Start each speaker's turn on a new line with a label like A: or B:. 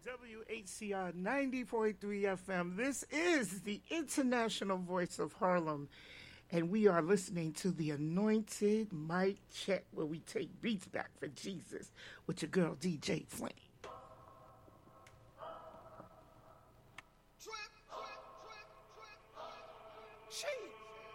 A: WHCR 90.3 FM. This is the international voice of Harlem, and we are listening to the Anointed Mic Check, where we take beats back for Jesus with your girl DJ Flame.